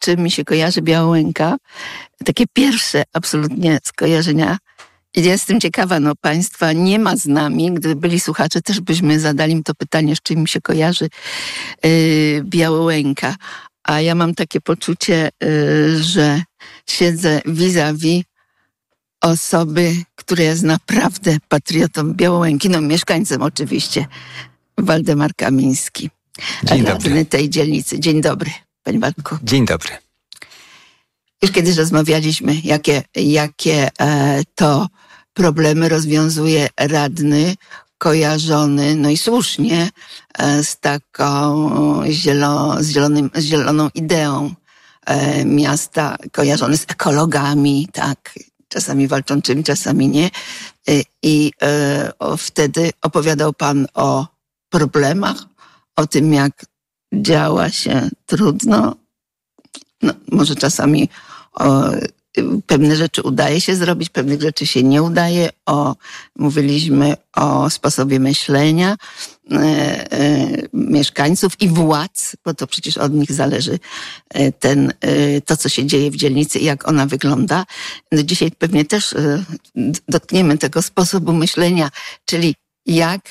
czym mi się kojarzy Białołęka. Takie pierwsze absolutnie skojarzenia. I jestem ciekawa, państwa nie ma z nami. Gdyby byli słuchacze, też byśmy zadali im to pytanie, z czym mi się kojarzy Białołęka. A ja mam takie poczucie, że siedzę vis-a-vis osoby, która jest naprawdę patriotą Białołęki, mieszkańcem oczywiście, Waldemar Kamiński. Dzień dobry. Tej dzielnicy. Dzień dobry, panie Waldku. Dzień dobry. Już kiedyś rozmawialiśmy, jakie to problemy rozwiązuje radny kojarzony, i słusznie, z taką zieloną ideą miasta, kojarzony z ekologami, tak, czasami walczącymi, czasami nie. I wtedy opowiadał pan o problemach, o tym, jak działa się trudno. Może czasami pewne rzeczy udaje się zrobić, pewnych rzeczy się nie udaje. Mówiliśmy o sposobie myślenia mieszkańców i władz, bo to przecież od nich zależy to, co się dzieje w dzielnicy i jak ona wygląda. Dzisiaj pewnie też dotkniemy tego sposobu myślenia, czyli jak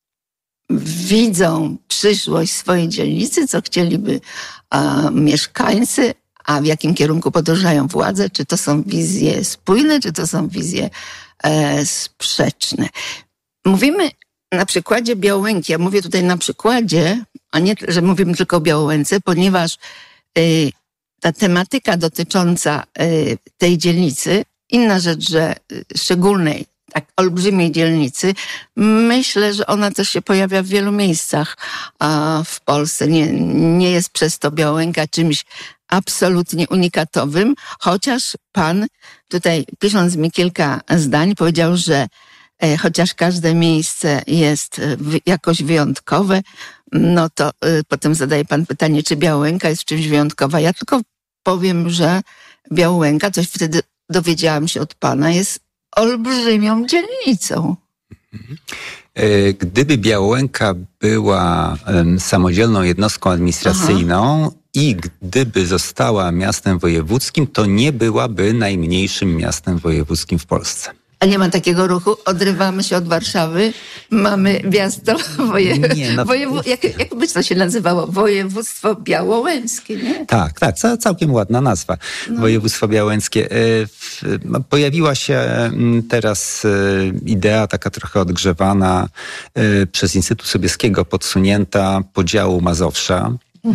widzą przyszłość swojej dzielnicy, co chcieliby mieszkańcy, a w jakim kierunku podążają władze, czy to są wizje spójne, czy to są wizje sprzeczne. Mówimy na przykładzie Białołęki. Ja mówię tutaj na przykładzie, a nie, że mówimy tylko o Białołęce, ponieważ ta tematyka dotycząca tej dzielnicy, inna rzecz, że szczególnej, tak olbrzymiej dzielnicy, myślę, że ona też się pojawia w wielu miejscach w Polsce. Nie jest przez to Białołęka czymś absolutnie unikatowym, chociaż pan tutaj, pisząc mi kilka zdań, powiedział, że chociaż każde miejsce jest jakoś wyjątkowe, to potem zadaje pan pytanie, czy Białołęka jest czymś wyjątkowa. Ja tylko powiem, że Białołęka, coś wtedy dowiedziałam się od pana, jest olbrzymią dzielnicą. Gdyby Białołęka była samodzielną jednostką administracyjną i gdyby została miastem wojewódzkim, to nie byłaby najmniejszym miastem wojewódzkim w Polsce. A nie ma takiego ruchu? Odrywamy się od Warszawy, mamy miasto jak by to się nazywało? Województwo białołęckie, nie? Tak, całkiem ładna nazwa. Województwo białołęckie. Pojawiła się teraz idea taka trochę odgrzewana przez Instytut Sobieskiego, podsunięta podziału Mazowsza.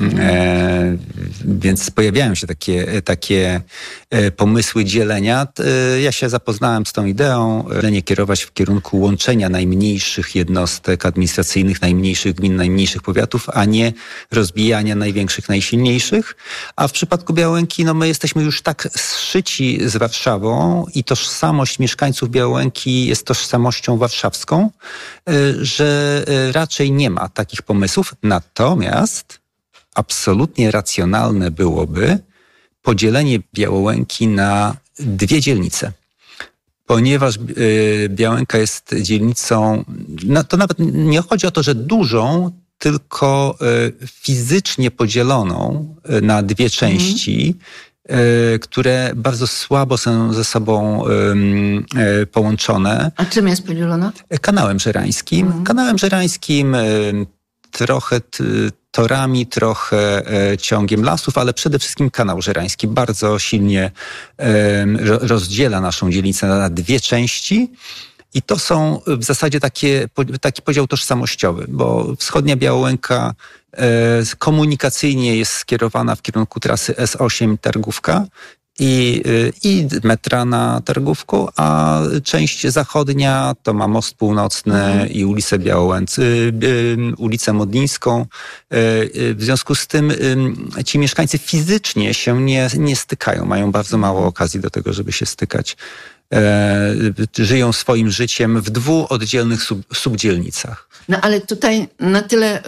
Więc pojawiają się takie pomysły dzielenia. Ja się zapoznałem z tą ideą, dzielenie kierować w kierunku łączenia najmniejszych jednostek administracyjnych, najmniejszych gmin, najmniejszych powiatów, a nie rozbijania największych, najsilniejszych. A w przypadku Białołęki, my jesteśmy już tak zszyci z Warszawą i tożsamość mieszkańców Białołęki jest tożsamością warszawską, że raczej nie ma takich pomysłów. Natomiast absolutnie racjonalne byłoby podzielenie Białołęki na dwie dzielnice. Ponieważ Białołęka jest dzielnicą, to nawet nie chodzi o to, że dużą, tylko fizycznie podzieloną na dwie części, które bardzo słabo są ze sobą połączone. A czym jest podzielona? Kanałem Żerańskim. Kanałem Żerańskim, trochę torami, trochę ciągiem lasów, ale przede wszystkim kanał Żerański bardzo silnie rozdziela naszą dzielnicę na dwie części. I to są w zasadzie taki podział tożsamościowy, bo wschodnia Białołęka komunikacyjnie jest skierowana w kierunku trasy S8 Targówka i metra na Targówku, a część zachodnia to ma Most Północny i ulicę ulicę Modlińską. W związku z tym ci mieszkańcy fizycznie się nie stykają, mają bardzo mało okazji do tego, żeby się stykać. Żyją swoim życiem w dwóch oddzielnych subdzielnicach. Ale tutaj na tyle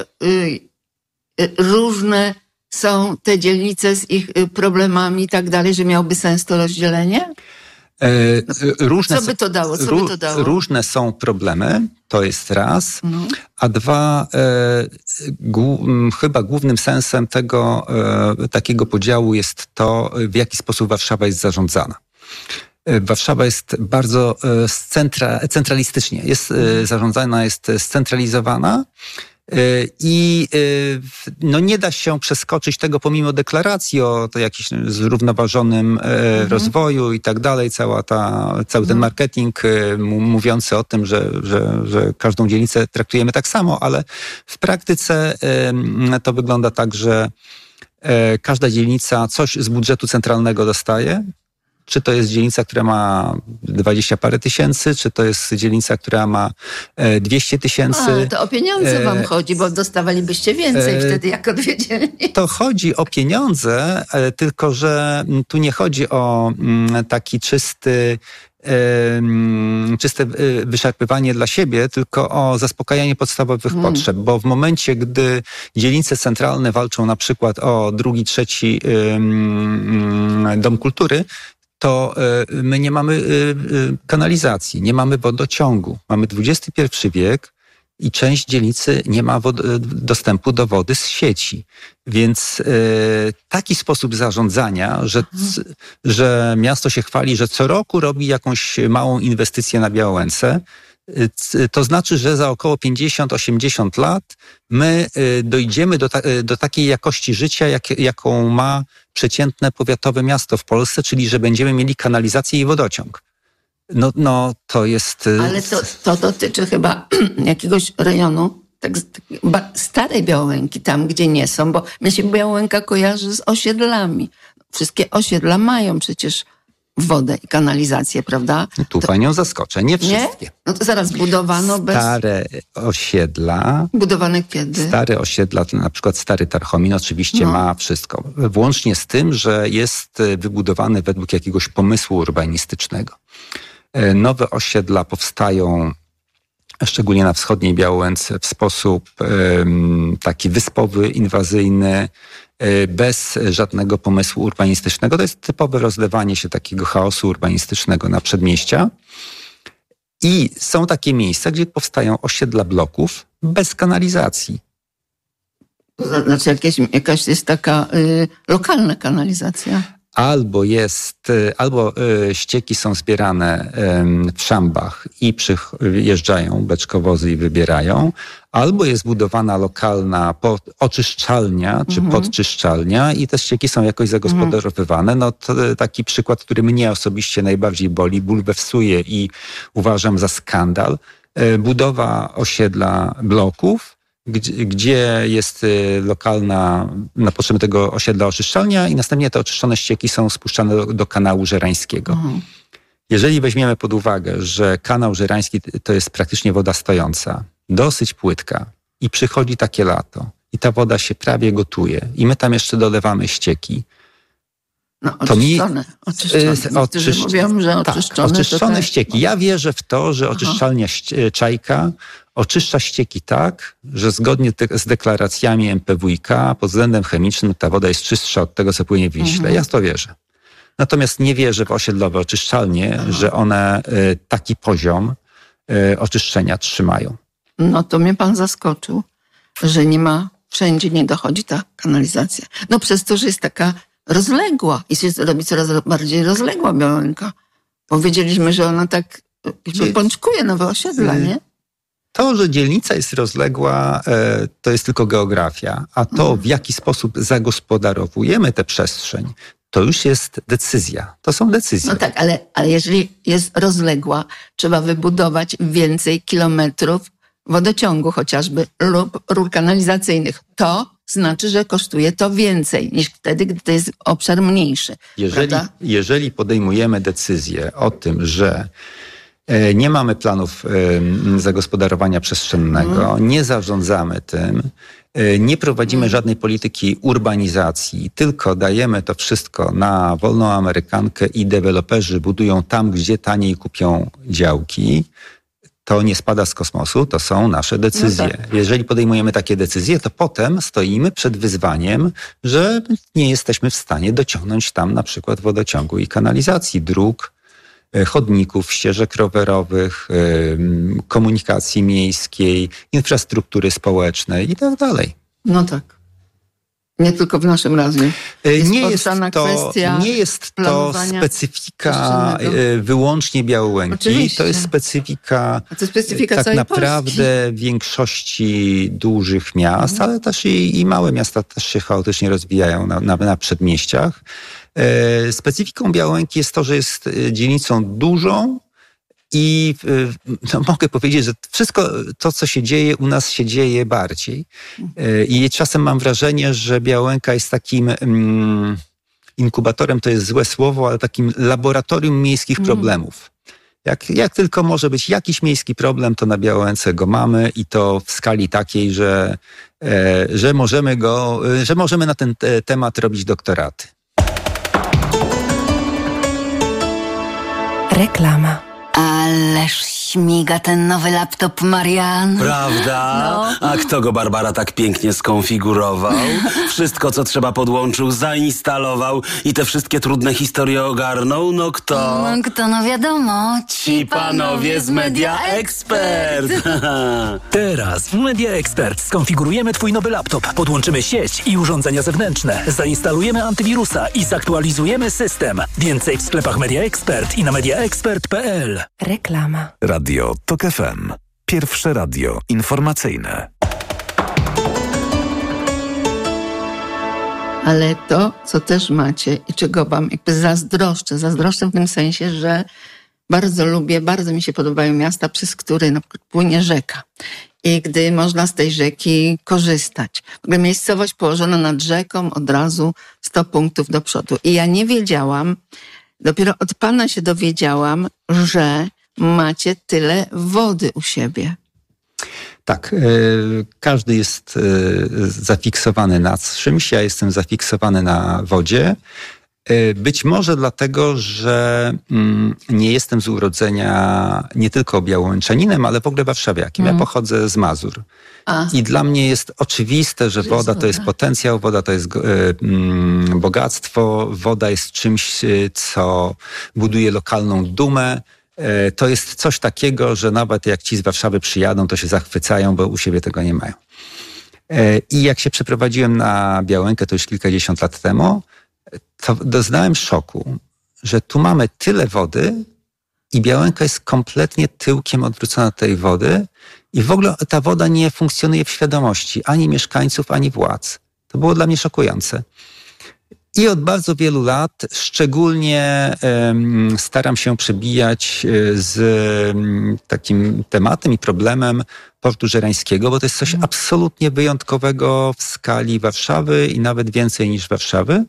różne są te dzielnice z ich problemami i tak dalej, że miałby sens to rozdzielenie? Co by to dało? Różne są problemy, to jest raz, a dwa, chyba głównym sensem tego takiego podziału jest to, w jaki sposób Warszawa jest zarządzana. Warszawa jest bardzo centralistycznie, jest zarządzana, jest scentralizowana. I nie da się przeskoczyć tego pomimo deklaracji o to jakimś zrównoważonym rozwoju i tak dalej. Cały ten marketing mówiący o tym, że każdą dzielnicę traktujemy tak samo, ale w praktyce to wygląda tak, że każda dzielnica coś z budżetu centralnego dostaje. Czy to jest dzielnica, która ma 20 parę tysięcy, czy to jest dzielnica, która ma 200 000. To o pieniądze wam chodzi, bo dostawalibyście więcej wtedy jako dwie dzielnice. To chodzi o pieniądze, tylko że tu nie chodzi o taki czyste wyszarpywanie dla siebie, tylko o zaspokajanie podstawowych potrzeb, bo w momencie, gdy dzielnice centralne walczą na przykład o drugi, trzeci dom kultury, to my nie mamy kanalizacji, nie mamy wodociągu. Mamy XXI wiek i część dzielnicy nie ma dostępu do wody z sieci. Więc taki sposób zarządzania, że miasto się chwali, że co roku robi jakąś małą inwestycję na Białęce, to znaczy, że za około 50-80 lat my dojdziemy do takiej jakości życia, jaką ma przeciętne powiatowe miasto w Polsce, czyli że będziemy mieli kanalizację i wodociąg. No to jest... Ale to dotyczy chyba jakiegoś rejonu, tak starej Białęki, tam gdzie nie są, bo mnie się Białęka kojarzy z osiedlami. Wszystkie osiedla mają przecież wodę i kanalizację, prawda? Tu panią zaskoczę, nie wszystkie. Nie? No to zaraz budowano Stare osiedla. Budowane kiedy? Stare osiedla, na przykład Stary Tarchomin oczywiście ma wszystko. Włącznie z tym, że jest wybudowany według jakiegoś pomysłu urbanistycznego. Nowe osiedla powstają szczególnie na wschodniej Białęce w sposób taki wyspowy, inwazyjny, bez żadnego pomysłu urbanistycznego. To jest typowe rozlewanie się takiego chaosu urbanistycznego na przedmieścia. I są takie miejsca, gdzie powstają osiedla bloków bez kanalizacji. To znaczy jakaś jest taka lokalna kanalizacja? Albo ścieki są zbierane w szambach i przyjeżdżają beczkowozy i wybierają, albo jest budowana lokalna oczyszczalnia czy podczyszczalnia i te ścieki są jakoś zagospodarowywane. No to taki przykład, który mnie osobiście najbardziej boli, bulwersuje i uważam za skandal. Budowa osiedla bloków, gdzie jest lokalna na potrzeby tego osiedla oczyszczalnia i następnie te oczyszczone ścieki są spuszczane do kanału żerańskiego. Jeżeli weźmiemy pod uwagę, że kanał żerański to jest praktycznie woda stojąca, dosyć płytka i przychodzi takie lato i ta woda się prawie gotuje i my tam jeszcze dolewamy ścieki, no, oczyszczone. Mówią, że oczyszczone ścieki. Ja wierzę w to, że oczyszczalnia Czajka oczyszcza ścieki tak, że zgodnie z deklaracjami MPWiK pod względem chemicznym ta woda jest czystsza od tego, co płynie w Wiśle. Ja w to wierzę. Natomiast nie wierzę w osiedlowe oczyszczalnie, że one taki poziom oczyszczenia trzymają. No to mnie pan zaskoczył, że nie ma, wszędzie nie dochodzi ta kanalizacja. No przez to, że jest taka rozległa i się robi coraz bardziej rozległa Białęka. Powiedzieliśmy, że ona tak pączkuje nowe osiedla, nie? To, że dzielnica jest rozległa, to jest tylko geografia, a to, w jaki sposób zagospodarowujemy tę przestrzeń, to już jest decyzja. To są decyzje. No tak, ale jeżeli jest rozległa, trzeba wybudować więcej kilometrów wodociągu chociażby lub rur kanalizacyjnych. To znaczy, że kosztuje to więcej niż wtedy, gdy to jest obszar mniejszy. Jeżeli podejmujemy decyzję o tym, że nie mamy planów zagospodarowania przestrzennego, nie zarządzamy tym, nie prowadzimy żadnej polityki urbanizacji, tylko dajemy to wszystko na wolną amerykankę i deweloperzy budują tam, gdzie taniej kupią działki, to nie spada z kosmosu, to są nasze decyzje. No tak. Jeżeli podejmujemy takie decyzje, to potem stoimy przed wyzwaniem, że nie jesteśmy w stanie dociągnąć tam na przykład wodociągu i kanalizacji, dróg, chodników, ścieżek rowerowych, komunikacji miejskiej, infrastruktury społecznej i tak dalej. No tak. Nie tylko w naszym radiu. Nie jest to specyfika wyłącznie Białołęki. Oczywiście. To jest specyfika tak całej naprawdę Polski. Większości dużych miast, ale też i małe miasta też się chaotycznie rozwijają na przedmieściach. Specyfiką Białołęki jest to, że jest dzielnicą dużą i mogę powiedzieć, że wszystko to, co się dzieje u nas, się dzieje bardziej. I czasem mam wrażenie, że Białołęka jest takim inkubatorem, to jest złe słowo, ale takim laboratorium miejskich problemów. Jak tylko może być jakiś miejski problem, to na Białołęce go mamy i to w skali takiej, że możemy na ten temat robić doktoraty. Reklama. Ależ śmiga ten nowy laptop, Marian. Prawda? No. A kto go, Barbara, tak pięknie skonfigurował? Wszystko, co trzeba, podłączył, zainstalował i te wszystkie trudne historie ogarnął? No kto? No wiadomo. Ci panowie z Media Expert. Teraz w Media Expert skonfigurujemy Twój nowy laptop, podłączymy sieć i urządzenia zewnętrzne, zainstalujemy antywirusa i zaktualizujemy system. Więcej w sklepach Media Expert i na mediaexpert.pl. Reklama. Radio TOK FM. Pierwsze radio informacyjne. Ale to, co też macie i czego wam jakby zazdroszczę w tym sensie, że bardzo mi się podobają miasta, przez które na przykład płynie rzeka. I gdy można z tej rzeki korzystać. W ogóle miejscowość położona nad rzeką, od razu 100 punktów do przodu. I ja nie wiedziałam, dopiero od pana się dowiedziałam, że macie tyle wody u siebie. Tak, każdy jest zafiksowany na czymś, ja jestem zafiksowany na wodzie. Być może dlatego, że nie jestem z urodzenia nie tylko białołęczaninem, ale w ogóle warszawiakiem. Ja pochodzę z Mazur. I dla mnie jest oczywiste, że woda to jest potencjał, woda to jest bogactwo, woda jest czymś, co buduje lokalną dumę. To jest coś takiego, że nawet jak ci z Warszawy przyjadą, to się zachwycają, bo u siebie tego nie mają. I jak się przeprowadziłem na Białołękę, to już kilkadziesiąt lat temu, to doznałem szoku, że tu mamy tyle wody i Białołęka jest kompletnie tyłkiem odwrócona od tej wody i w ogóle ta woda nie funkcjonuje w świadomości ani mieszkańców, ani władz. To było dla mnie szokujące. I od bardzo wielu lat szczególnie staram się przebijać z takim tematem i problemem Portu Żerańskiego, bo to jest coś absolutnie wyjątkowego w skali Warszawy i nawet więcej niż Warszawy.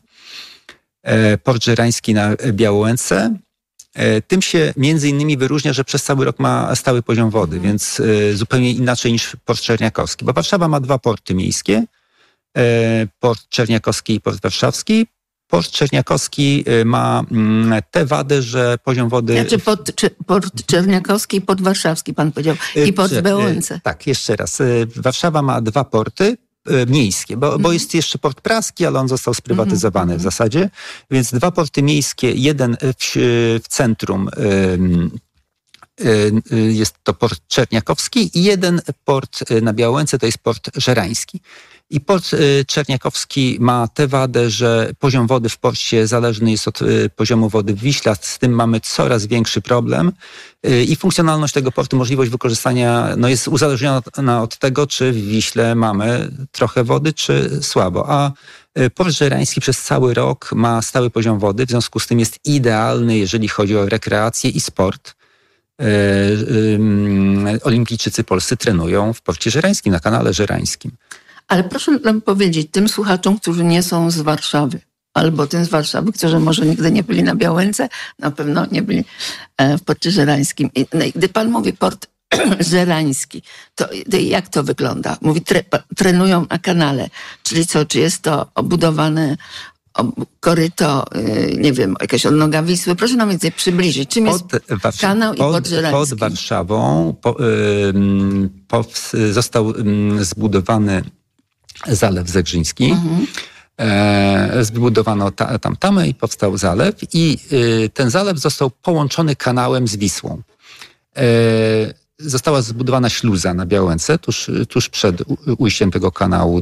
Port Żerański na Białołęce. Tym się między innymi wyróżnia, że przez cały rok ma stały poziom wody, więc zupełnie inaczej niż Port Czerniakowski. Bo Warszawa ma 2 porty miejskie, Port Czerniakowski i Port Warszawski. Port Czerniakowski ma tę wadę, że poziom wody... Znaczy Port Czerniakowski i Port Warszawski, pan powiedział, i Port w Białołęce. Tak, jeszcze raz. Warszawa ma 2 porty miejskie, bo jest jeszcze Port Praski, ale on został sprywatyzowany w zasadzie, więc 2 porty miejskie, jeden w centrum jest to Port Czerniakowski i jeden port na Białołęce to jest Port Żerański. I Port Czerniakowski ma tę wadę, że poziom wody w porcie zależny jest od poziomu wody w Wiśle, z tym mamy coraz większy problem i funkcjonalność tego portu, możliwość wykorzystania jest uzależniona od tego, czy w Wiśle mamy trochę wody, czy słabo. A Port Żerański przez cały rok ma stały poziom wody, w związku z tym jest idealny, jeżeli chodzi o rekreację i sport. Olimpijczycy polscy trenują w Porcie Żerańskim, na kanale Żerańskim. Ale proszę nam powiedzieć, tym słuchaczom, którzy nie są z Warszawy, albo tym z Warszawy, którzy może nigdy nie byli na Białołęce, na pewno nie byli w Porcie Żerańskim. I gdy pan mówi Port Żerański, to jak to wygląda? Mówi, trenują na kanale, czyli co, czy jest to obudowane koryto, nie wiem, jakaś odnoga Wisły? Proszę nam więcej przybliżyć. Czym jest kanał i Port Żerański? Pod Warszawą został zbudowany Zalew Zegrzyński. Zbudowano tam tamę i powstał zalew i ten zalew został połączony kanałem z Wisłą. Została zbudowana śluza na Białęce tuż przed ujściem tego kanału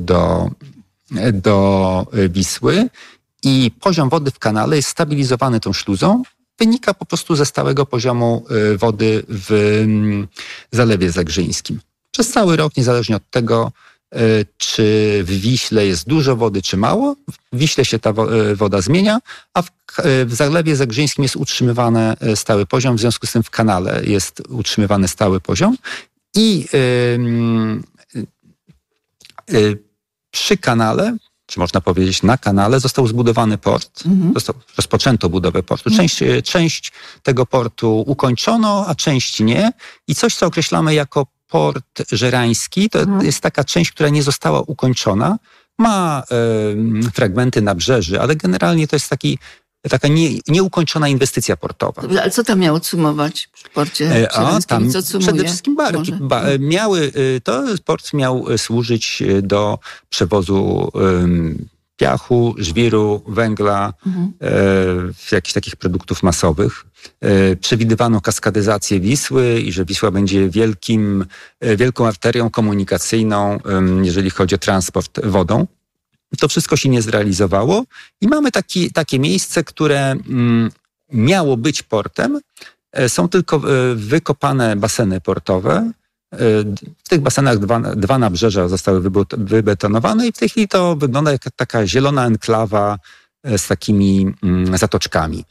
do Wisły i poziom wody w kanale jest stabilizowany tą śluzą. Wynika po prostu ze stałego poziomu wody w Zalewie Zagrzyńskim. Przez cały rok, niezależnie od tego, czy w Wiśle jest dużo wody, czy mało, w Wiśle się ta woda zmienia, a w Zalewie Zagrzyńskim jest utrzymywany stały poziom, w związku z tym w kanale jest utrzymywany stały poziom i przy kanale, czy można powiedzieć na kanale, został zbudowany port. Rozpoczęto budowę portu. Część tego portu ukończono, a część nie. I coś, co określamy jako port żerański, to jest taka część, która nie została ukończona. Ma fragmenty nabrzeży, ale generalnie to jest taka nieukończona inwestycja portowa. Dobrze, ale co tam miało cumować przy porcie żerańskim? Co cumuje? Przede wszystkim barki. Port miał służyć do przewozu piachu, żwiru, węgla, jakichś takich produktów masowych. Przewidywano kaskadyzację Wisły i że Wisła będzie wielką arterią komunikacyjną, jeżeli chodzi o transport wodą. To wszystko się nie zrealizowało i mamy takie miejsce, które miało być portem. Są tylko wykopane baseny portowe. W tych basenach dwa nabrzeża zostały wybetonowane i w tej chwili to wygląda jak taka zielona enklawa z takimi zatoczkami.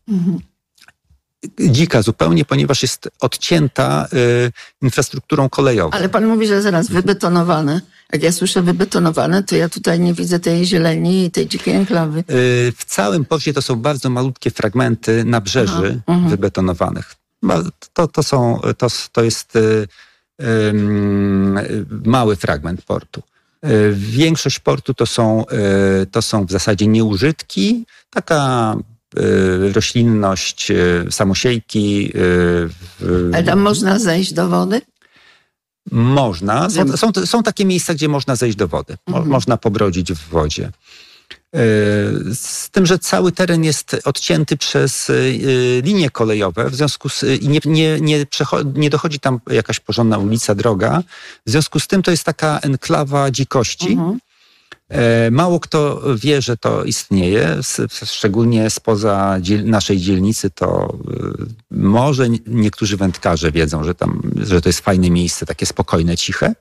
Dzika zupełnie, ponieważ jest odcięta infrastrukturą kolejową. Ale pan mówi, że zaraz wybetonowane. Jak ja słyszę wybetonowane, to ja tutaj nie widzę tej zieleni i tej dzikiej enklawy. W całym porcie to są bardzo malutkie fragmenty nabrzeży wybetonowanych. To jest mały fragment portu. Większość portu to są w zasadzie nieużytki, taka roślinność, samosiejki. Ale tam można zejść do wody? Można. Są takie miejsca, gdzie można zejść do wody. Można pobrodzić w wodzie. Z tym, że cały teren jest odcięty przez linie kolejowe, w związku z nie dochodzi tam jakaś porządna ulica, droga. W związku z tym to jest taka enklawa dzikości. Mało kto wie, że to istnieje, szczególnie spoza naszej dzielnicy, to może niektórzy wędkarze wiedzą, że to jest fajne miejsce, takie spokojne, ciche.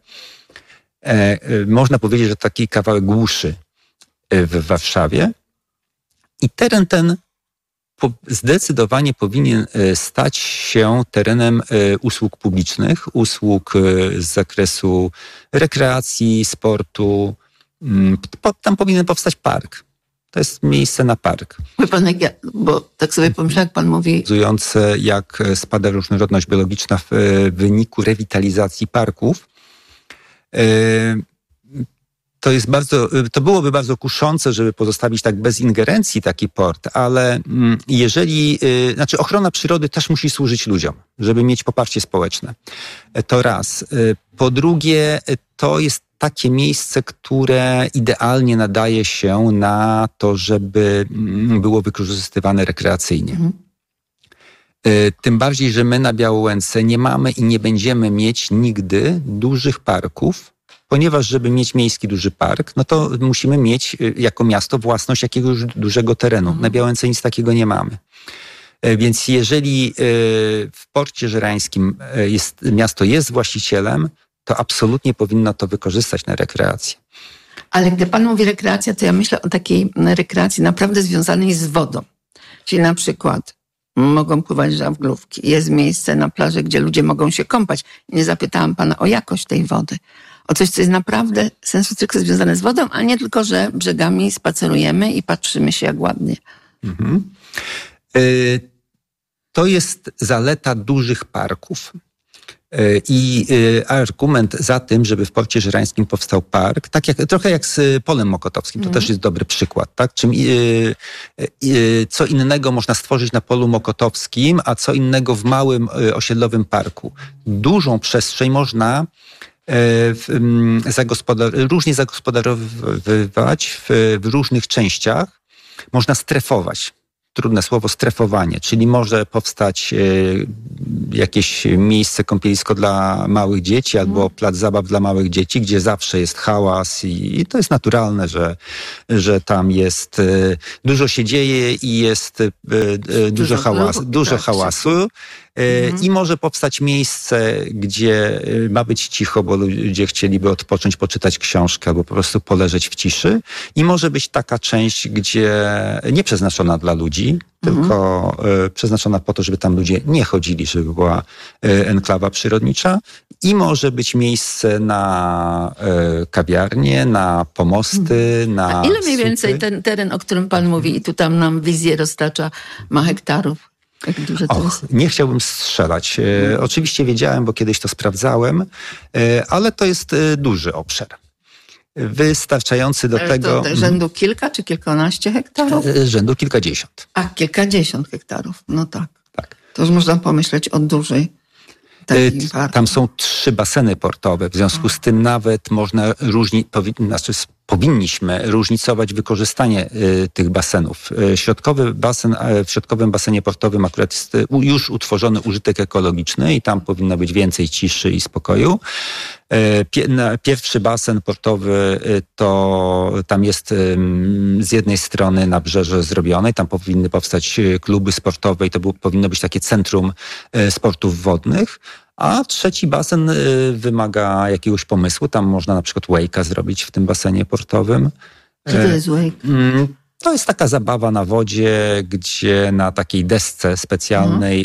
Można powiedzieć, że taki kawałek głuszy w Warszawie. I teren ten zdecydowanie powinien stać się terenem usług publicznych, usług z zakresu rekreacji, sportu. Tam powinien powstać park. To jest miejsce na park. Wie pan, bo tak sobie pomyślałem, jak pan mówi. Pokazujące, jak spada różnorodność biologiczna w wyniku rewitalizacji parków. To byłoby bardzo kuszące, żeby pozostawić tak bez ingerencji taki port, ale ochrona przyrody też musi służyć ludziom, żeby mieć poparcie społeczne. To raz. Po drugie, to jest takie miejsce, które idealnie nadaje się na to, żeby było wykorzystywane rekreacyjnie. Tym bardziej, że my na Białęce nie mamy i nie będziemy mieć nigdy dużych parków, ponieważ żeby mieć miejski duży park, no to musimy mieć jako miasto własność jakiegoś dużego terenu. Na Białęce nic takiego nie mamy. Więc jeżeli w porcie żerańskim miasto jest właścicielem, to absolutnie powinno to wykorzystać na rekreację. Ale gdy pan mówi rekreacja, to ja myślę o takiej rekreacji naprawdę związanej z wodą. Czyli na przykład mogą pływać żaglówki. Jest miejsce na plaży, gdzie ludzie mogą się kąpać. Nie zapytałam pana o jakość tej wody. O coś, co jest naprawdę sensu stricte związane z wodą, a nie tylko, że brzegami spacerujemy i patrzymy się, jak ładnie. To jest zaleta dużych parków. I argument za tym, żeby w porcie żerańskim powstał park, trochę jak z Polem Mokotowskim, to też jest dobry przykład. Tak? Co innego można stworzyć na Polu Mokotowskim, a co innego w małym osiedlowym parku. Dużą przestrzeń można różnie zagospodarowywać w różnych częściach. Można strefować. Trudne słowo, strefowanie, czyli może powstać jakieś miejsce, kąpielisko dla małych dzieci albo plac zabaw dla małych dzieci, gdzie zawsze jest hałas i to jest naturalne, że tam jest dużo się dzieje i jest dużo hałasu. I może powstać miejsce, gdzie ma być cicho, bo ludzie chcieliby odpocząć, poczytać książkę albo po prostu poleżeć w ciszy. I może być taka część, gdzie nie przeznaczona dla ludzi, tylko przeznaczona po to, żeby tam ludzie nie chodzili, żeby była enklawa przyrodnicza. I może być miejsce na kawiarnie, na pomosty, na A ile mniej słupy. więcej ten teren, o którym pan mówi i tu tam nam wizję roztacza, ma hektarów? Jak duże to jest? Nie chciałbym strzelać. Oczywiście wiedziałem, bo kiedyś to sprawdzałem, ale to jest duży obszar. Wystarczający do tego... To rzędu kilka czy kilkanaście hektarów? Rzędu kilkadziesiąt. A, kilkadziesiąt hektarów. No tak. Tak. To już można pomyśleć o dużej takiej partii. Tam są 3 baseny portowe, w związku z tym nawet można powinniśmy różnicować wykorzystanie tych basenów. W środkowym basenie portowym akurat jest już utworzony użytek ekologiczny i tam powinno być więcej ciszy i spokoju. Pierwszy basen portowy to tam jest z jednej strony nabrzeże zrobione, tam powinny powstać kluby sportowe i to powinno być takie centrum sportów wodnych. A trzeci basen wymaga jakiegoś pomysłu. Tam można na przykład wake'a zrobić w tym basenie portowym. Co to jest wake? To jest taka zabawa na wodzie, gdzie na takiej desce specjalnej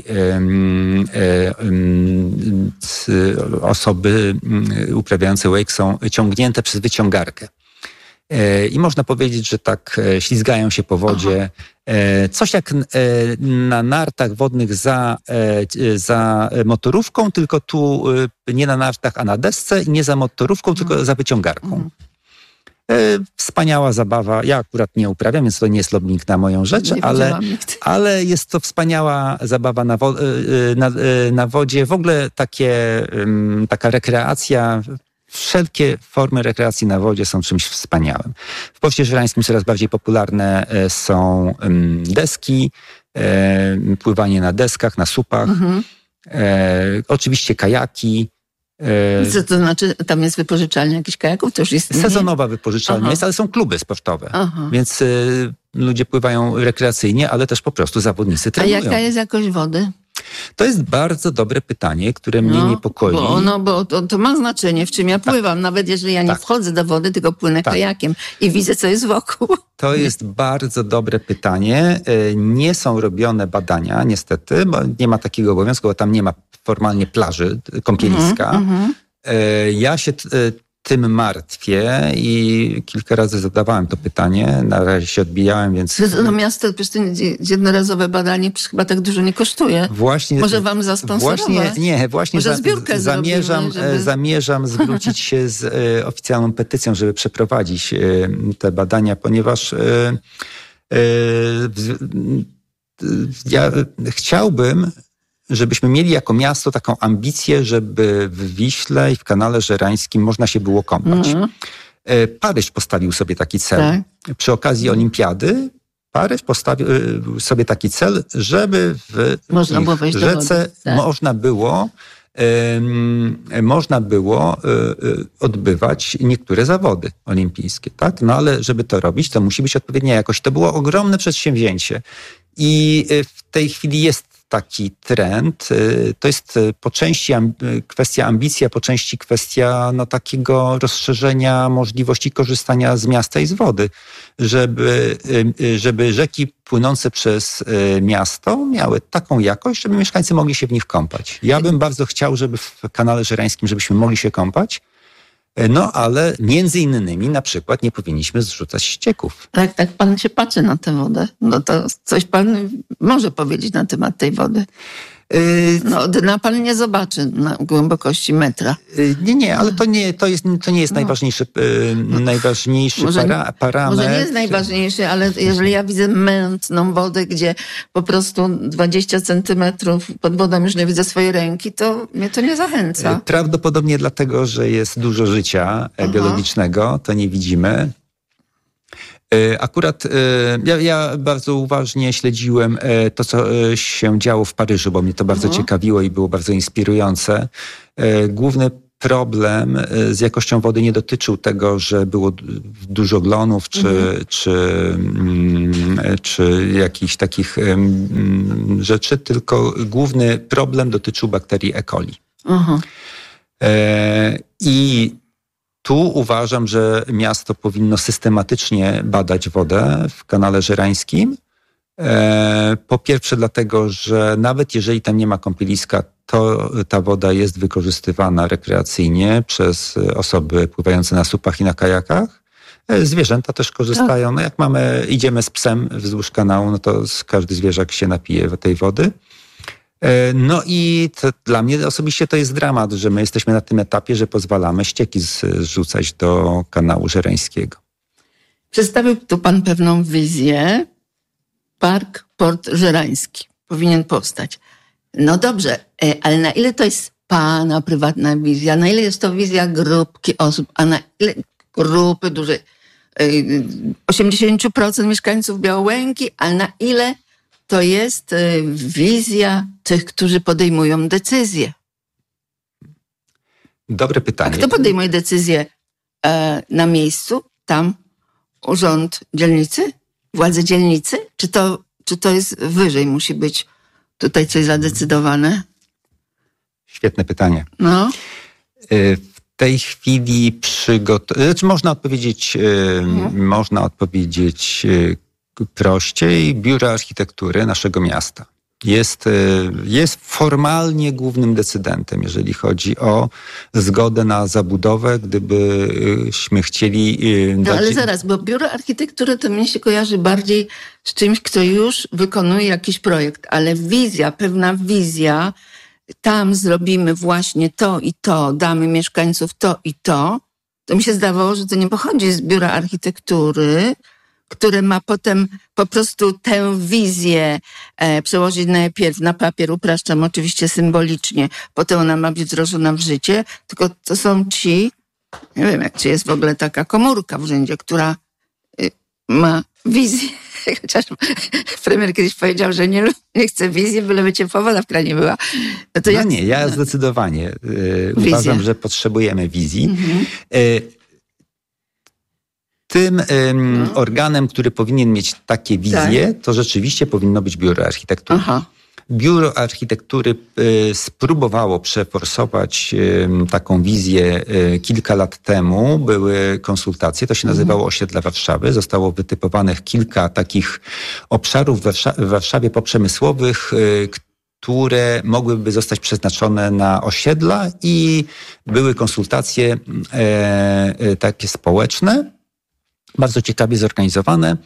osoby uprawiające wake są ciągnięte przez wyciągarkę. I można powiedzieć, że tak ślizgają się po wodzie. Coś jak na nartach wodnych za motorówką, tylko tu nie na nartach, a na desce i nie za motorówką, tylko za wyciągarką. Wspaniała zabawa. Ja akurat nie uprawiam, więc to nie jest lobbying na moją rzecz, ale jest to wspaniała zabawa na wodzie. W ogóle taka rekreacja. Wszelkie formy rekreacji na wodzie są czymś wspaniałym. W Powiecie Żerańskim coraz bardziej popularne są deski, pływanie na deskach, na słupach, oczywiście kajaki. Co to znaczy, tam jest wypożyczalnia jakichś kajaków? To już jest Sezonowa wypożyczalnia jest, ale są kluby sportowe, więc ludzie pływają rekreacyjnie, ale też po prostu zawodnicy trenują. A jaka jest jakość wody? To jest bardzo dobre pytanie, które mnie niepokoi. Bo to ma znaczenie, w czym ja pływam. Nawet jeżeli ja nie wchodzę do wody, tylko płynę kajakiem i widzę, co jest wokół. To jest bardzo dobre pytanie. Nie są robione badania, niestety, bo nie ma takiego obowiązku, bo tam nie ma formalnie plaży, kąpieliska. Ja się tym martwię i kilka razy zadawałem to pytanie. Na razie się odbijałem, więc... No miasto, jednorazowe badanie chyba tak dużo nie kosztuje. Właśnie, może wam zasponsorować? Właśnie może zbiórkę zamierzam zwrócić się z oficjalną petycją, żeby przeprowadzić te badania, ponieważ ja chciałbym, żebyśmy mieli jako miasto taką ambicję, żeby w Wiśle i w Kanale Żerańskim można się było kąpać. Paryż postawił sobie taki cel. Przy okazji olimpiady Paryż postawił sobie taki cel, żeby w rzece można było odbywać niektóre zawody olimpijskie. Tak? No ale żeby to robić, to musi być odpowiednia jakość. To było ogromne przedsięwzięcie. I w tej chwili jest taki trend. To jest po części kwestia ambicji, a po części kwestia takiego rozszerzenia możliwości korzystania z miasta i z wody, żeby rzeki płynące przez miasto miały taką jakość, żeby mieszkańcy mogli się w nich kąpać. Ja bym bardzo chciał, żeby w Kanale Żerańskim, żebyśmy mogli się kąpać, ale między innymi na przykład nie powinniśmy zrzucać ścieków. Tak pan się patrzy na tę wodę. No to coś pan może powiedzieć na temat tej wody. No, dna pan nie zobaczy na głębokości metra. Nie, ale to nie jest najważniejszy parametr. Może nie jest najważniejszy, ale jeżeli ja widzę mętną wodę, gdzie po prostu 20 centymetrów pod wodą już nie widzę swojej ręki, to mnie to nie zachęca. Prawdopodobnie dlatego, że jest dużo życia biologicznego, to nie widzimy. Akurat ja bardzo uważnie śledziłem to, co się działo w Paryżu, bo mnie to bardzo ciekawiło i było bardzo inspirujące. Główny problem z jakością wody nie dotyczył tego, że było dużo glonów czy jakichś takich rzeczy, tylko główny problem dotyczył bakterii E. coli. I tu uważam, że miasto powinno systematycznie badać wodę w kanale żerańskim. Po pierwsze dlatego, że nawet jeżeli tam nie ma kąpieliska, to ta woda jest wykorzystywana rekreacyjnie przez osoby pływające na słupach i na kajakach. Zwierzęta też korzystają. No jak idziemy z psem wzdłuż kanału, no to każdy zwierzak się napije tej wody. No i dla mnie osobiście to jest dramat, że my jesteśmy na tym etapie, że pozwalamy ścieki zrzucać do kanału żerańskiego. Przedstawił tu pan pewną wizję. Park Port Żerański powinien powstać. No dobrze, ale na ile to jest pana prywatna wizja? Na ile jest to wizja grupki osób? A na ile grupy dużej? 80% mieszkańców Białęki, a na ile to jest wizja tych, którzy podejmują decyzje? Dobre pytanie. A kto podejmuje decyzję na miejscu? Tam urząd dzielnicy? Władze dzielnicy? Czy to jest wyżej? Musi być tutaj coś zadecydowane? Świetne pytanie. No. W tej chwili można odpowiedzieć prościej. Biuro Architektury naszego miasta jest formalnie głównym decydentem, jeżeli chodzi o zgodę na zabudowę, gdybyśmy chcieli... No ale zaraz, bo Biuro Architektury to mnie się kojarzy bardziej z czymś, kto już wykonuje jakiś projekt, ale pewna wizja, tam zrobimy właśnie to i to, damy mieszkańców to i to mi się zdawało, że to nie pochodzi z Biura Architektury, które ma potem po prostu tę wizję przełożyć najpierw na papier, upraszczam oczywiście symbolicznie, potem ona ma być wdrożona w życie, tylko to są nie wiem, czy jest w ogóle taka komórka w urzędzie, która ma wizję, chociaż premier kiedyś powiedział, że nie chce wizji, byleby ciepła woda w kranie była. Ja zdecydowanie uważam, że potrzebujemy wizji. Tym organem, który powinien mieć takie wizje, to rzeczywiście powinno być Biuro Architektury. Biuro Architektury spróbowało przeforsować taką wizję kilka lat temu. Były konsultacje, to się nazywało Osiedle Warszawy. Zostało wytypowanych kilka takich obszarów w Warszawie poprzemysłowych, które mogłyby zostać przeznaczone na osiedla i były konsultacje takie społeczne, bardzo ciekawie zorganizowane.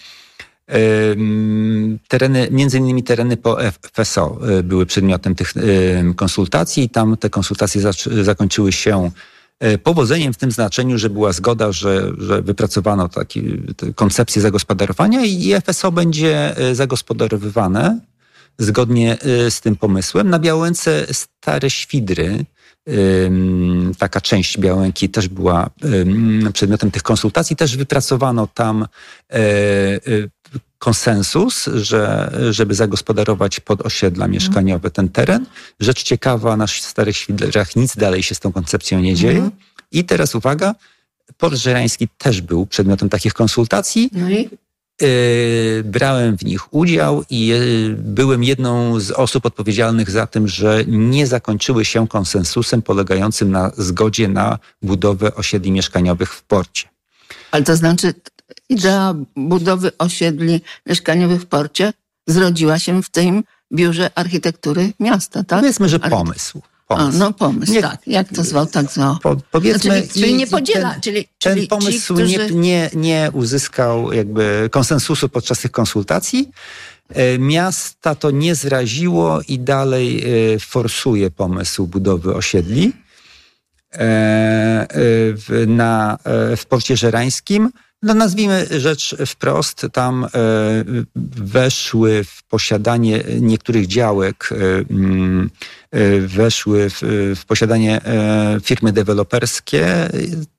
Między innymi tereny po FSO były przedmiotem tych konsultacji i tam te konsultacje zakończyły się powodzeniem w tym znaczeniu, że była zgoda, że wypracowano takie koncepcję zagospodarowania i FSO będzie zagospodarowywane zgodnie z tym pomysłem. Na Białęce Stare Świdry, taka część Białęki też była przedmiotem tych konsultacji. Też wypracowano tam konsensus, żeby zagospodarować pod osiedla mieszkaniowe ten teren. Rzecz ciekawa, na Starych Świdrach nic dalej się z tą koncepcją nie dzieje. I teraz uwaga, Port Żerański też był przedmiotem takich konsultacji. No i? Brałem w nich udział i byłem jedną z osób odpowiedzialnych za tym, że nie zakończyły się konsensusem polegającym na zgodzie na budowę osiedli mieszkaniowych w porcie. Ale to znaczy idea budowy osiedli mieszkaniowych w porcie zrodziła się w tym Biurze Architektury Miasta, tak? Powiedzmy, że pomysł. Pomysł, tak. Jak to zwał, tak zwał. Powiedzmy, czyli nie podziela. Ten pomysł nie uzyskał jakby konsensusu podczas tych konsultacji. Miasta to nie zraziło i dalej forsuje pomysł budowy osiedli w Porcie Żerańskim. No nazwijmy rzecz wprost, tam weszły w posiadanie niektórych działek, weszły w posiadanie firmy deweloperskie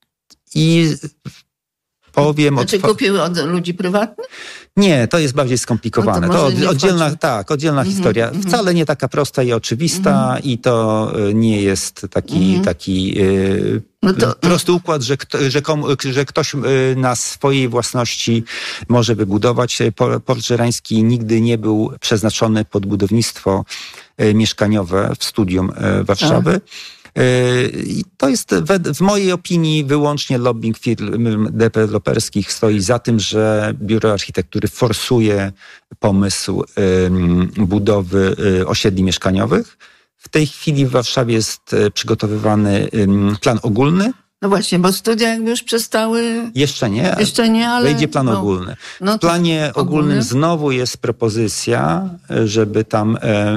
i powiem... Znaczy kupiły od ludzi prywatnych? Nie, to jest bardziej skomplikowane. No to oddzielna historia. Wcale nie taka prosta i oczywista i to nie jest taki prosty układ, że ktoś na swojej własności może wybudować. Port Żerański nigdy nie był przeznaczony pod budownictwo mieszkaniowe w studium Warszawy. I to jest w mojej opinii wyłącznie lobbying firm deweloperskich stoi za tym, że Biuro Architektury forsuje pomysł budowy osiedli mieszkaniowych. W tej chwili w Warszawie jest przygotowywany plan ogólny. No właśnie, bo studia jakby już przestały... Jeszcze nie, ale wejdzie plan ogólny. W planie ogólnym znowu jest propozycja, żeby tam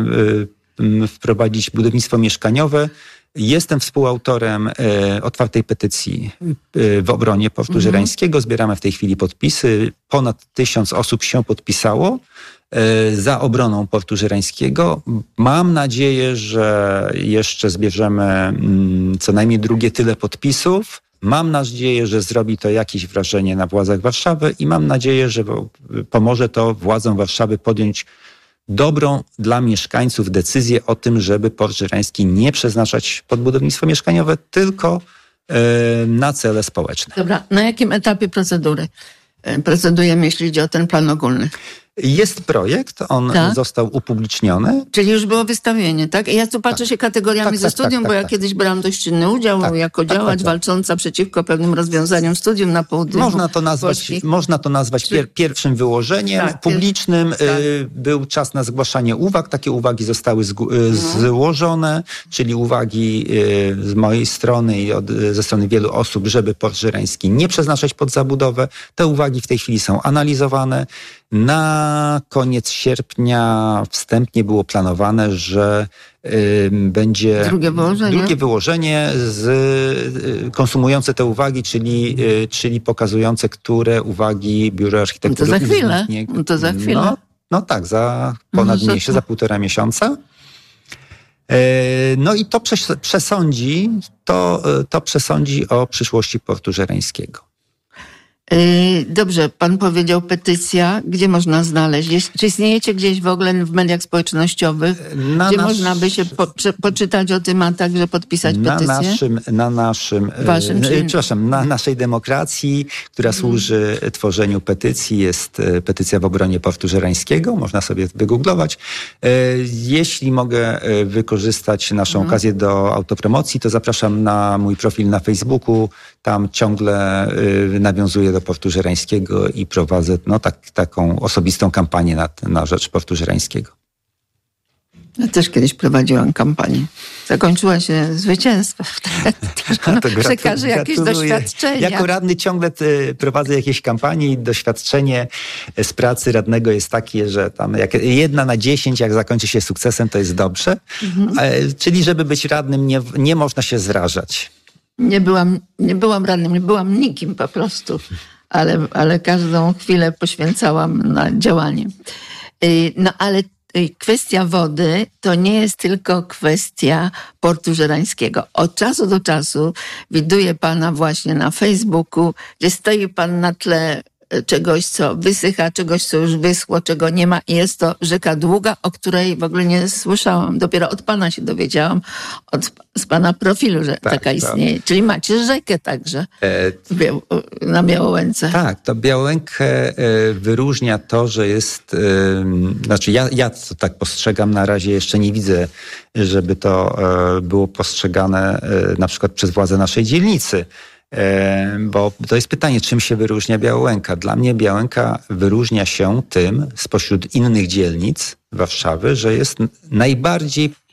wprowadzić budownictwo mieszkaniowe. Jestem współautorem otwartej petycji w obronie Portu Żerańskiego. Zbieramy w tej chwili podpisy. Ponad 1000 osób się podpisało za obroną Portu Żerańskiego. Mam nadzieję, że jeszcze zbierzemy co najmniej drugie tyle podpisów. Mam nadzieję, że zrobi to jakieś wrażenie na władzach Warszawy i mam nadzieję, że pomoże to władzom Warszawy podjąć dobrą dla mieszkańców decyzję o tym, żeby Port Żerański nie przeznaczać pod budownictwo mieszkaniowe, tylko na cele społeczne. Dobra, na jakim etapie procedury procedujemy, jeśli idzie o ten plan ogólny? Jest projekt, on został upubliczniony. Czyli już było wystawienie, tak? I ja tu patrzę się kategoriami ze studium, bo ja kiedyś brałam dość czynny udział jako działacz walcząca przeciwko pewnym rozwiązaniom studium na południu. Można to nazwać pierwszym wyłożeniem publicznym. Był czas na zgłaszanie uwag. Takie uwagi zostały złożone, czyli uwagi z mojej strony i ze strony wielu osób, żeby Port Żerański nie przeznaczać pod zabudowę. Te uwagi w tej chwili są analizowane. Na koniec sierpnia wstępnie było planowane, że będzie drugie wyłożenie konsumujące te uwagi, czyli pokazujące, które uwagi Biuro Architektury To za chwilę. No tak, za ponad miesiąc, za 1,5 miesiąca. No i to przesądzi o przyszłości Portu Żerańskiego. Dobrze, pan powiedział petycja. Gdzie można znaleźć? Czy istniejecie gdzieś w ogóle w mediach społecznościowych, gdzie można by się poczytać o tym, a także podpisać petycję? Na naszej demokracji, która służy tworzeniu petycji, jest petycja w obronie Portu Żerańskiego. Można sobie wygooglować. Jeśli mogę wykorzystać naszą okazję do autopromocji, to zapraszam na mój profil na Facebooku. Tam ciągle nawiązuję do Portu Żerańskiego i prowadzę taką osobistą kampanię na rzecz Portu Żerańskiego. Ja też kiedyś prowadziłam kampanię. Zakończyła się zwycięstwem. Przekażę jakieś doświadczenia. Jako radny ciągle prowadzę jakieś kampanie i doświadczenie z pracy radnego jest takie, że tam 1 na 10, jak zakończy się sukcesem, to jest dobrze. Czyli żeby być radnym, nie można się zrażać. Nie byłam radnym, nie byłam nikim po prostu, ale każdą chwilę poświęcałam na działanie. No ale kwestia wody to nie jest tylko kwestia Portu Żerańskiego. Od czasu do czasu widuję pana właśnie na Facebooku, gdzie stoi pan na tle czegoś, co wysycha, czegoś, co już wyschło, czego nie ma. I jest to rzeka Długa, o której w ogóle nie słyszałam. Dopiero od pana się dowiedziałam, z pana profilu, że taka istnieje. Czyli macie rzekę także na Białołęce. Tak, to Białołękę wyróżnia to, że jest... ja to tak postrzegam, na razie jeszcze nie widzę, żeby to było postrzegane na przykład przez władze naszej dzielnicy. Bo to jest pytanie, czym się wyróżnia Białołęka. Dla mnie Białołęka wyróżnia się tym spośród innych dzielnic Warszawy, że jest najbardziej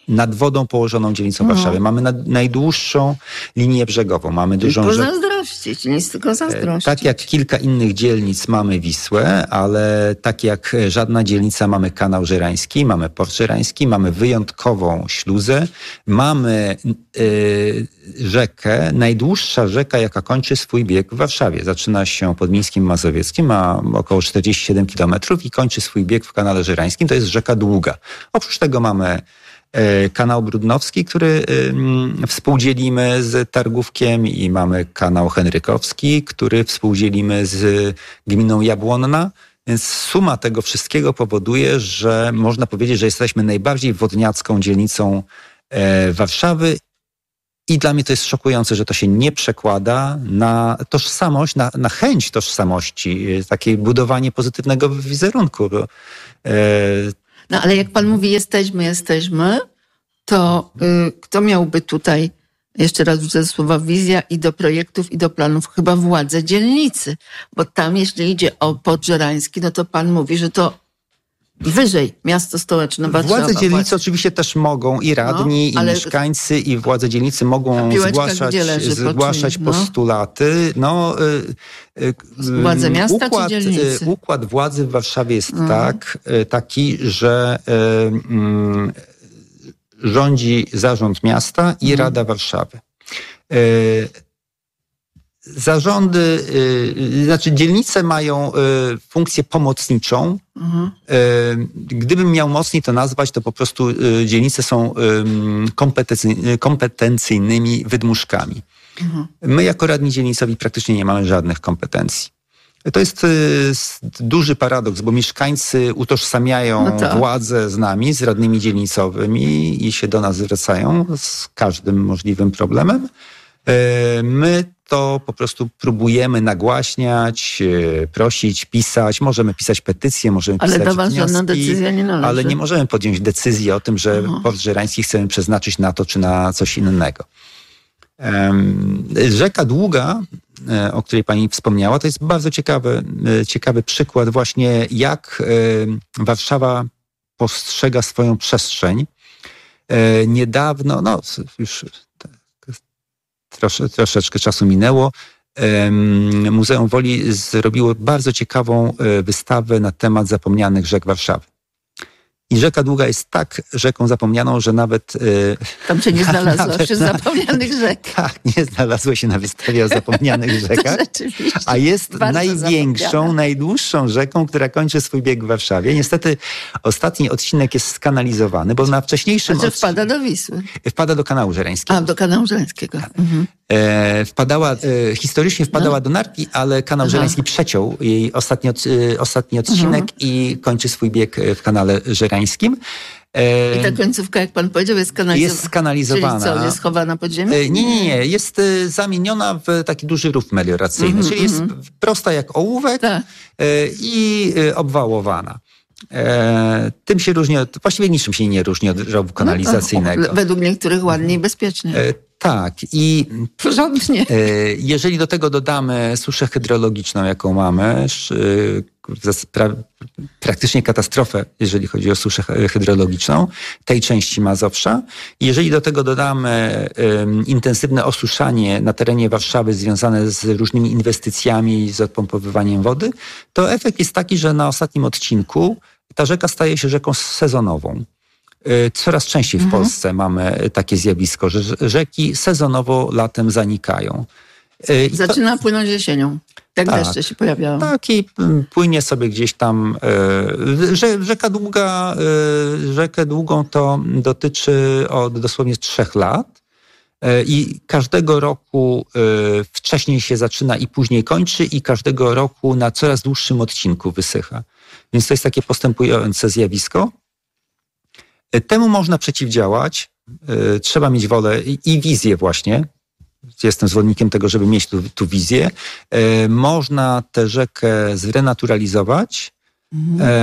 nad wodą położoną dzielnicą Warszawy. Mamy najdłuższą linię brzegową. Mamy dużą Pozazdrościć, nic tylko zazdrościć. Tak jak kilka innych dzielnic mamy Wisłę, ale tak jak żadna dzielnica mamy kanał żerański, mamy port żerański, mamy wyjątkową śluzę, mamy rzekę, najdłuższa rzeka, jaka kończy swój bieg w Warszawie. Zaczyna się pod Mińskim Mazowieckim, ma około 47 kilometrów i kończy swój bieg w kanale żerańskim. To jest rzeka Długa. Oprócz tego mamy kanał Brudnowski, który współdzielimy z Targówkiem i mamy kanał Henrykowski, który współdzielimy z gminą Jabłonna. Więc suma tego wszystkiego powoduje, że można powiedzieć, że jesteśmy najbardziej wodniacką dzielnicą Warszawy. I dla mnie to jest szokujące, że to się nie przekłada na tożsamość, na chęć tożsamości, takie budowanie pozytywnego wizerunku. No ale jak pan mówi jesteśmy, to kto miałby tutaj, jeszcze raz wrzucę słowa wizja i do projektów i do planów, chyba władze dzielnicy. Bo tam jeśli idzie o port żerański, no to pan mówi, że to wyżej miasto stołeczne Warszawa. Władze dzielnicy oczywiście też mogą, i radni, i mieszkańcy, i władze dzielnicy mogą zgłaszać postulaty. Władze miasta czy dzielnicy? Układ władzy w Warszawie jest taki, że rządzi zarząd miasta i Rada Warszawy. Zarządy, dzielnice mają funkcję pomocniczą. Gdybym miał mocniej to nazwać, to po prostu dzielnice są kompetencyjnymi wydmuszkami. My jako radni dzielnicowi praktycznie nie mamy żadnych kompetencji. To jest duży paradoks, bo mieszkańcy utożsamiają władzę z nami, z radnymi dzielnicowymi i się do nas zwracają z każdym możliwym problemem. My to po prostu próbujemy nagłaśniać, prosić, pisać. Możemy pisać petycje, możemy pisać wnioski. Ale do was żadna decyzja nie należy. Ale nie możemy podjąć decyzji o tym, że port żerański chcemy przeznaczyć na to czy na coś innego. Rzeka Długa, o której pani wspomniała, to jest bardzo ciekawy przykład właśnie, jak Warszawa postrzega swoją przestrzeń. Niedawno, już troszeczkę czasu minęło, Muzeum Woli zrobiło bardzo ciekawą wystawę na temat zapomnianych rzek Warszawy. I rzeka Długa jest tak rzeką zapomnianą, że nawet... Tam się nie znalazło wśród zapomnianych rzek. Tak, nie znalazło się na wystawie o zapomnianych rzekach. A jest największą, najdłuższą rzeką, która kończy swój bieg w Warszawie. Niestety ostatni odcinek jest skanalizowany, bo na wcześniejszym... wpada do Wisły. Wpada do kanału żerańskiego. Do kanału żerańskiego. Tak. Historycznie wpadała do Narki, ale kanał żerański przeciął jej ostatni odcinek i kończy swój bieg w kanale żerańskim. I ta końcówka, jak pan powiedział, jest skanalizowana. Czyli co, jest schowana pod ziemią? Nie. Jest zamieniona w taki duży rów melioracyjny. Czyli jest prosta jak ołówek i obwałowana. Tym się różni, właściwie niczym się nie różni od rowu kanalizacyjnego. Według niektórych ładnie i bezpiecznie. Tak. I porządnie. Jeżeli do tego dodamy suszę hydrologiczną, jaką mamy, praktycznie katastrofę, jeżeli chodzi o suszę hydrologiczną, tej części Mazowsza. Jeżeli do tego dodamy intensywne osuszanie na terenie Warszawy związane z różnymi inwestycjami i z odpompowywaniem wody, to efekt jest taki, że na ostatnim odcinku ta rzeka staje się rzeką sezonową. Coraz częściej w Polsce mamy takie zjawisko, że rzeki sezonowo latem zanikają. Zaczyna płynąć jesienią. Jak deszcze się pojawiają. Tak, i płynie sobie gdzieś tam. Rzekę Długą to dotyczy od dosłownie 3 lat. I każdego roku wcześniej się zaczyna i później kończy i każdego roku na coraz dłuższym odcinku wysycha. Więc to jest takie postępujące zjawisko. Temu można przeciwdziałać. Trzeba mieć wolę i wizję właśnie. Jestem zwolennikiem tego, żeby mieć tu wizję. Można tę rzekę zrenaturalizować,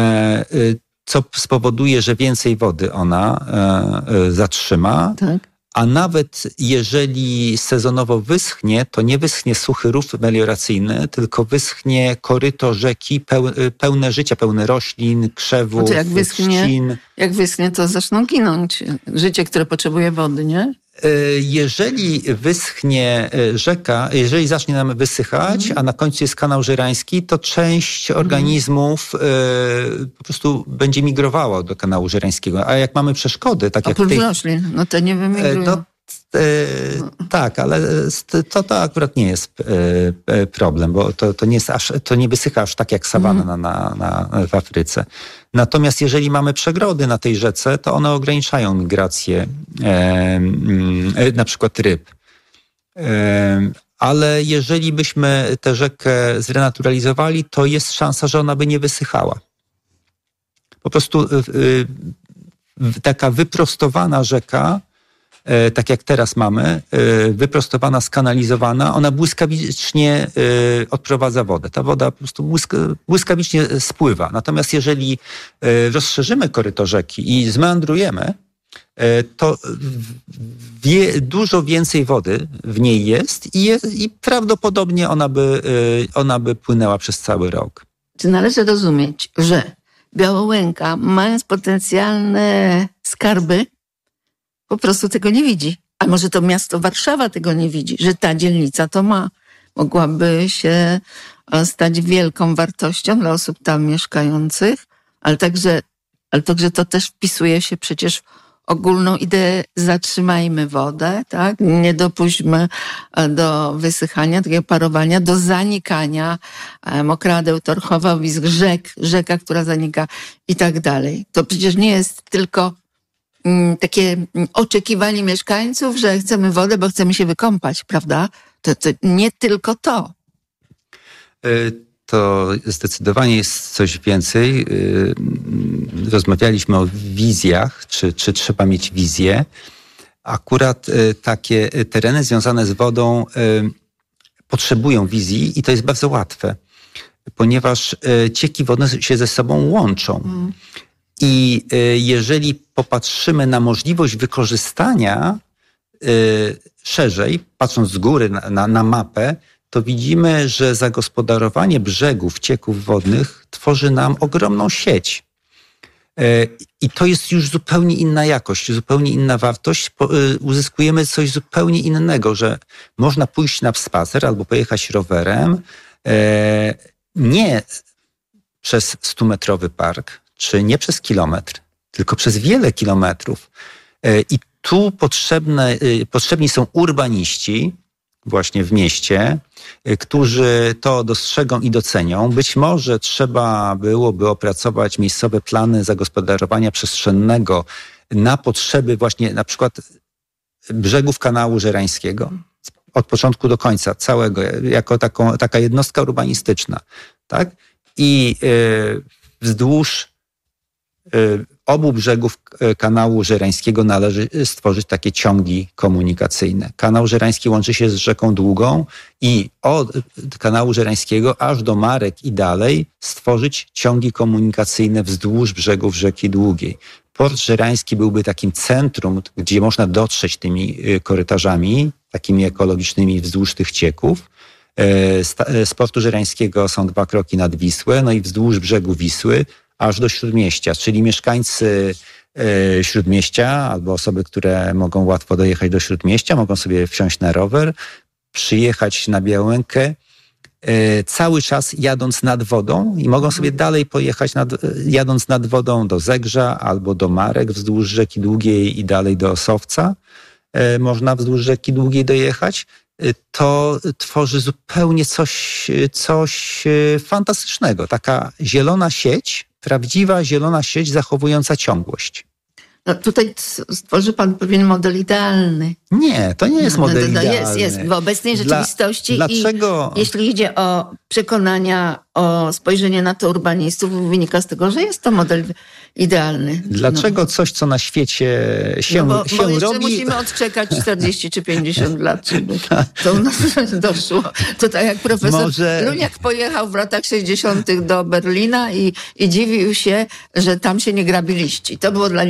co spowoduje, że więcej wody ona zatrzyma, a nawet jeżeli sezonowo wyschnie, to nie wyschnie suchy rów melioracyjny, tylko wyschnie koryto rzeki pełne życia, pełne roślin, krzewów, No to trzcin. jak wyschnie, to zaczną ginąć. Życie, które potrzebuje wody, nie? Jeżeli wyschnie rzeka, jeżeli zacznie nam wysychać, a na końcu jest kanał żerański, to część organizmów po prostu będzie migrowała do kanału żerańskiego. A jak mamy przeszkody, tak jak Oprócz roślin, no to nie wymigrują. Tak, ale to akurat nie jest problem, bo to nie jest to nie wysycha aż tak jak sawanna w Afryce. Natomiast jeżeli mamy przegrody na tej rzece, to one ograniczają migrację na przykład ryb. Ale jeżeli byśmy tę rzekę zrenaturalizowali, to jest szansa, że ona by nie wysychała. Po prostu taka wyprostowana rzeka, tak jak teraz mamy, wyprostowana, skanalizowana, ona błyskawicznie odprowadza wodę. Ta woda po prostu błyskawicznie spływa. Natomiast jeżeli rozszerzymy koryto rzeki i zmeandrujemy, to dużo więcej wody w niej jest i prawdopodobnie ona by płynęła przez cały rok. Czy należy rozumieć, że Białołęka, mając potencjalne skarby, po prostu tego nie widzi. A może to miasto Warszawa tego nie widzi, że ta dzielnica to ma. Mogłaby się stać wielką wartością dla osób tam mieszkających, ale także to też wpisuje się przecież w ogólną ideę zatrzymajmy wodę, tak? Nie dopuśćmy do wysychania, takiego parowania, do zanikania mokradeł, torchowowisk, rzeka, która zanika i tak dalej. To przecież nie jest tylko takie oczekiwanie mieszkańców, że chcemy wodę, bo chcemy się wykąpać, prawda? To nie tylko to. To zdecydowanie jest coś więcej. Rozmawialiśmy o wizjach, czy trzeba mieć wizję. Akurat takie tereny związane z wodą potrzebują wizji i to jest bardzo łatwe, ponieważ cieki wodne się ze sobą łączą. I jeżeli popatrzymy na możliwość wykorzystania szerzej, patrząc z góry na mapę, to widzimy, że zagospodarowanie brzegów cieków wodnych tworzy nam ogromną sieć. I to jest już zupełnie inna jakość, zupełnie inna wartość. Uzyskujemy coś zupełnie innego, że można pójść na spacer albo pojechać rowerem nie przez 100-metrowy park, czy nie przez kilometr, tylko przez wiele kilometrów. I tu potrzebni są urbaniści właśnie w mieście, którzy to dostrzegą i docenią. Być może trzeba byłoby opracować miejscowe plany zagospodarowania przestrzennego na potrzeby właśnie na przykład brzegów kanału żerańskiego. Od początku do końca całego, jako taka jednostka urbanistyczna. Tak? I wzdłuż obu brzegów kanału żerańskiego należy stworzyć takie ciągi komunikacyjne. Kanał żerański łączy się z rzeką Długą i od kanału żerańskiego aż do Marek i dalej stworzyć ciągi komunikacyjne wzdłuż brzegów rzeki Długiej. Port żerański byłby takim centrum, gdzie można dotrzeć tymi korytarzami, takimi ekologicznymi wzdłuż tych cieków. Z portu żerańskiego są 2 kroki nad Wisłę, no i wzdłuż brzegu Wisły aż do Śródmieścia, czyli mieszkańcy Śródmieścia albo osoby, które mogą łatwo dojechać do Śródmieścia, mogą sobie wsiąść na rower, przyjechać na Białękę, cały czas jadąc nad wodą i mogą sobie dalej pojechać jadąc nad wodą do Zegrza albo do Marek wzdłuż rzeki Długiej i dalej do Osowca. Można wzdłuż rzeki Długiej dojechać. To tworzy zupełnie coś fantastycznego. Taka zielona sieć, prawdziwa zielona sieć zachowująca ciągłość. No tutaj stworzy pan pewien model idealny. Nie, to nie jest model idealny. Jest w obecnej rzeczywistości. Dlaczego? I jeśli idzie o przekonania, o spojrzenie na to urbanistów, wynika z tego, że jest to model idealny. Dlaczego coś, co na świecie się bo robi... musimy odczekać 40 czy 50 lat, żeby to u nas doszło. To tak jak profesor Luniak pojechał w latach 60. do Berlina i dziwił się, że tam się nie grabi liści. To było dla niego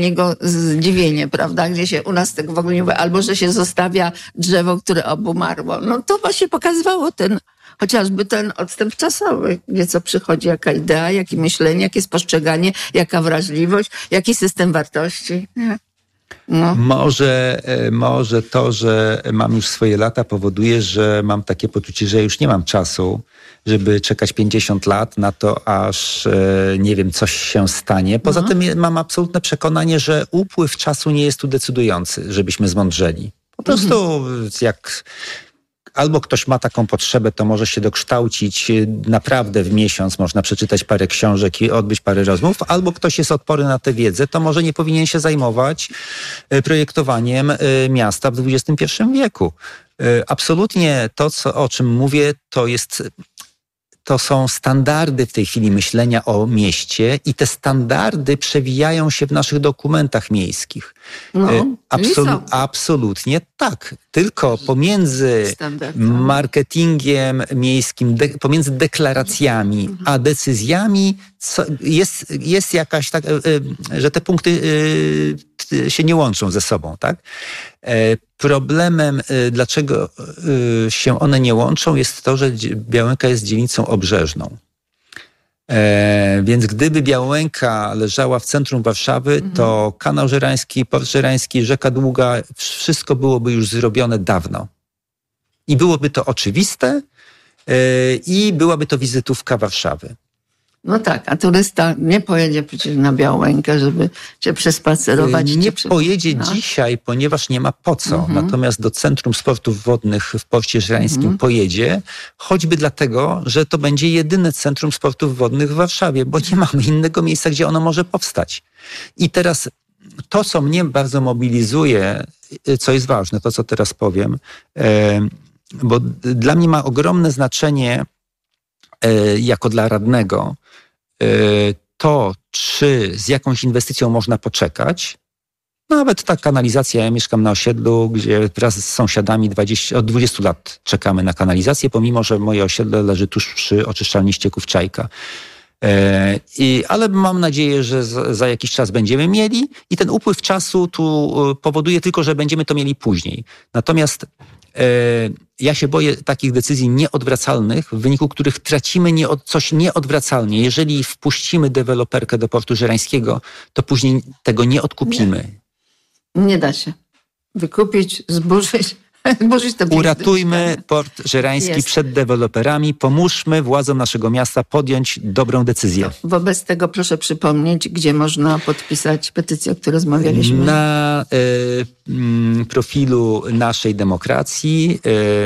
zdziwienie, prawda? Gdzie się u nas tego w ogóle nie mówi, albo że się zostawia drzewo, które obumarło. No to właśnie pokazywało chociażby ten odstęp czasowy, gdzie co przychodzi, jaka idea, jakie myślenie, jakie spostrzeganie, jaka wrażliwość, jaki system wartości. Nie? No. Może to, że mam już swoje lata, powoduje, że mam takie poczucie, że już nie mam czasu, żeby czekać 50 lat na to, aż nie wiem, coś się stanie. Poza tym mam absolutne przekonanie, że upływ czasu nie jest tu decydujący, żebyśmy zmądrzeli. Po prostu jak albo ktoś ma taką potrzebę, to może się dokształcić naprawdę w miesiąc, można przeczytać parę książek i odbyć parę rozmów, albo ktoś jest odporny na tę wiedzę, to może nie powinien się zajmować projektowaniem miasta w XXI wieku. Absolutnie to, o czym mówię, to są standardy w tej chwili myślenia o mieście i te standardy przewijają się w naszych dokumentach miejskich. Absolutnie tak. Tylko pomiędzy marketingiem miejskim, pomiędzy deklaracjami a decyzjami jest jakaś tak, że te punkty się nie łączą ze sobą, tak? Problemem, dlaczego się one nie łączą, jest to, że Białęka jest dzielnicą obrzeżną. Więc gdyby Białęka leżała w centrum Warszawy, to Kanał Żerański, Port Żerański, Rzeka Długa, wszystko byłoby już zrobione dawno. I byłoby to oczywiste i byłaby to wizytówka Warszawy. No tak, a turysta nie pojedzie przecież na Białękę, żeby się przespacerować. Nie pojedzie dzisiaj, ponieważ nie ma po co. Natomiast do Centrum Sportów Wodnych w Porcie Żerańskim pojedzie, choćby dlatego, że to będzie jedyne Centrum Sportów Wodnych w Warszawie, bo nie mamy innego miejsca, gdzie ono może powstać. I teraz to, co mnie bardzo mobilizuje, co jest ważne, to co teraz powiem, bo dla mnie ma ogromne znaczenie jako dla radnego to, czy z jakąś inwestycją można poczekać. Nawet ta kanalizacja, ja mieszkam na osiedlu, gdzie wraz z sąsiadami od 20 lat czekamy na kanalizację, pomimo że moje osiedle leży tuż przy oczyszczalni ścieków Czajka. Ale mam nadzieję, że za jakiś czas będziemy mieli i ten upływ czasu tu powoduje tylko, że będziemy to mieli później. Natomiast ja się boję takich decyzji nieodwracalnych, w wyniku których tracimy coś nieodwracalnie. Jeżeli wpuścimy deweloperkę do Portu Żerańskiego, to później tego nie odkupimy. Nie da się wykupić, zburzyć te Uratujmy Port Żerański przed deweloperami, pomóżmy władzom naszego miasta podjąć dobrą decyzję. Wobec tego proszę przypomnieć, gdzie można podpisać petycję, o której rozmawialiśmy. Na profilu Naszej Demokracji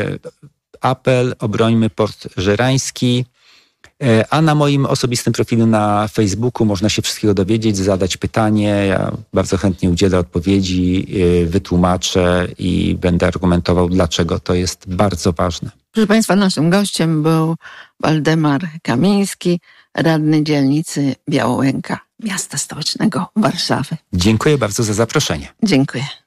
apel Obrońmy Port Żerański, a na moim osobistym profilu na Facebooku można się wszystkiego dowiedzieć, zadać pytanie. Ja bardzo chętnie udzielę odpowiedzi, wytłumaczę i będę argumentował, dlaczego to jest bardzo ważne. Proszę Państwa, naszym gościem był Waldemar Kamiński, radny dzielnicy Białęka, miasta stołecznego Warszawy. Dziękuję bardzo za zaproszenie. Dziękuję.